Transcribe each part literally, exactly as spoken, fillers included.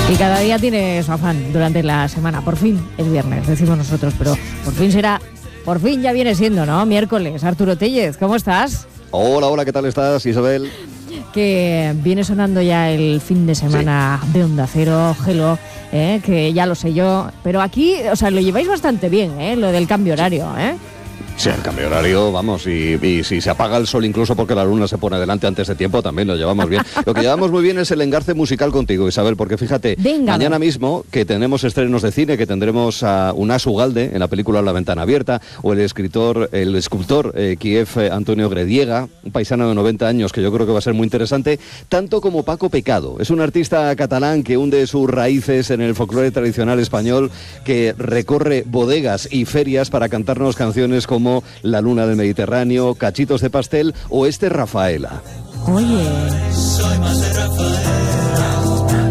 Y cada día tiene su afán durante la semana. Por fin, el viernes, decimos nosotros, pero por fin será, por fin ya viene siendo, ¿no? Miércoles. Arturo Tellez, ¿cómo estás? Hola, hola, ¿qué tal estás, Isabel? Que viene sonando ya el fin de semana sí. de Onda Cero, Hello, ¿eh? Que ya lo sé yo, pero aquí, o sea, lo lleváis bastante bien, ¿eh? Lo del cambio horario, ¿eh? Sí, el cambio horario, vamos, y, y si se apaga el sol incluso porque la luna se pone delante antes de tiempo, también lo llevamos bien. Lo que llevamos muy bien es el engarce musical contigo, Isabel, porque fíjate, Venga, mañana mismo que tenemos estrenos de cine, que tendremos a Unas Ugalde en la película La Ventana Abierta, o el escritor, el escultor eh, Kiev eh, Antonio Grediega, un paisano de noventa años que yo creo que va a ser muy interesante, tanto como Paco Pecado. Es un artista catalán que hunde sus raíces en el folclore tradicional español, que recorre bodegas y ferias para cantarnos canciones como La Luna del Mediterráneo, Cachitos de Pastel o este Rafaela. Oye. Soy más de Rafaela.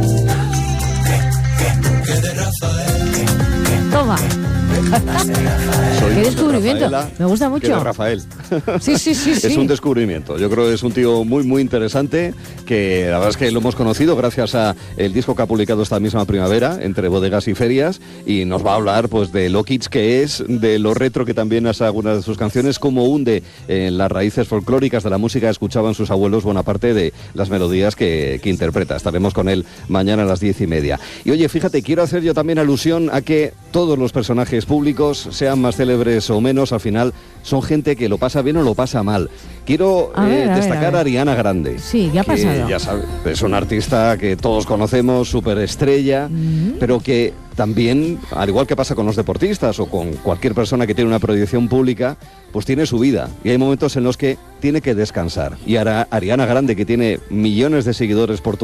Que, que de Rafael. Toma. Soy Qué descubrimiento, Rafaela, me gusta mucho. Que de Rafael. Sí, sí, sí, sí. Es un descubrimiento. Yo creo que es un tío muy, muy interesante, que la verdad es que lo hemos conocido gracias a el disco que ha publicado esta misma primavera, Entre Bodegas y Ferias, y nos va a hablar pues de lo kitsch que es, de lo retro que también es algunas de sus canciones, cómo hunde en las raíces folclóricas de la música que escuchaban sus abuelos buena parte de las melodías que, que interpreta. Estaremos con él mañana a las diez y media. Y oye, fíjate, quiero hacer yo también alusión a que todos los personajes públicos, sean más célebres o menos, al final son gente que lo pasa bien o lo pasa mal. Quiero a ver, eh, a destacar ver, a, a Ariana Grande. Sí, ¿qué ha pasado? Ya sabe, es una artista que todos conocemos, superestrella, mm-hmm. pero que también, al igual que pasa con los deportistas o con cualquier persona que tiene una proyección pública, pues tiene su vida. Y hay momentos en los que tiene que descansar. Y ahora Ariana Grande, que tiene millones de seguidores por todo